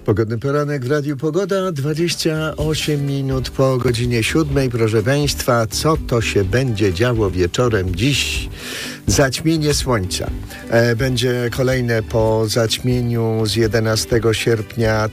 Pogodny poranek w Radiu Pogoda, 28 minut po godzinie 7. Proszę Państwa, co to się będzie działo wieczorem dziś? Zaćmienie słońca. Będzie kolejne po zaćmieniu z 11 sierpnia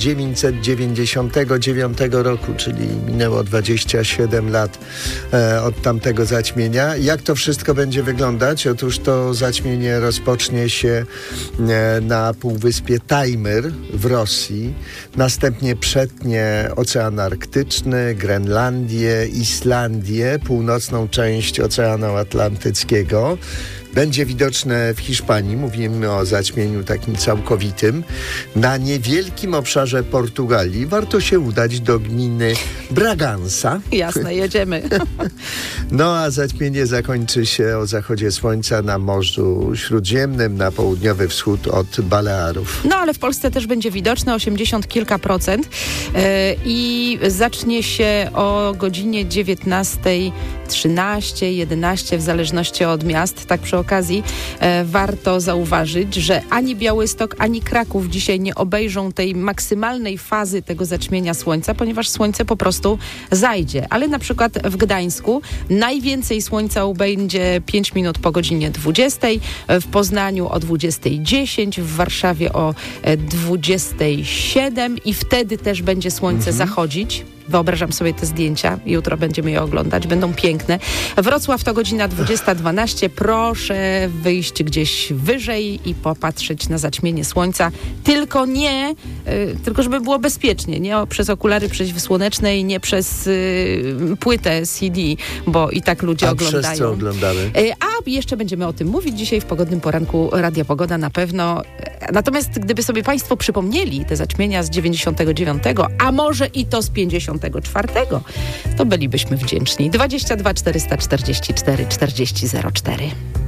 1999 roku, czyli minęło 27 lat od tamtego zaćmienia. Jak to wszystko będzie wyglądać? Otóż to zaćmienie rozpocznie się na półwyspie Tajmyr w Rosji, następnie przetnie Ocean Arktyczny, Grenlandię, Islandię, północną część Oceanu Atlantyckiego. Będzie widoczne w Hiszpanii, mówimy o zaćmieniu takim całkowitym. Na niewielkim obszarze Portugalii warto się udać do gminy Bragança. Jasne, jedziemy. No a zaćmienie zakończy się o zachodzie słońca na Morzu Śródziemnym, na południowy wschód od Balearów. No ale w Polsce też będzie widoczne 80 kilka procent i zacznie się o godzinie 19:13, 11 w zależności od miast. Tak przy okazji warto zauważyć, że ani Białystok, ani Kraków dzisiaj nie obejrzą tej maksymalnej fazy tego zaćmienia słońca, ponieważ słońce po prostu zajdzie. Ale na przykład w Gdańsku najwięcej słońca ubędzie 5 minut po godzinie 20, w Poznaniu o 20:10, w Warszawie o 20:07 i wtedy też będzie słońce zachodzić. Wyobrażam sobie te zdjęcia. Jutro będziemy je oglądać. Będą piękne. Wrocław to godzina 20:12. Proszę wyjść gdzieś wyżej i popatrzeć na zaćmienie słońca. Tylko żeby było bezpiecznie. Nie przez okulary przeciwsłoneczne i nie przez płytę CD, bo i tak ludzie oglądają. Przez co oglądamy? A jeszcze będziemy o tym mówić dzisiaj w Pogodnym Poranku Radia Pogoda na pewno. Natomiast gdyby sobie Państwo przypomnieli te zaćmienia z 99, a może i to z 54, to bylibyśmy wdzięczni. 22 444 40 04.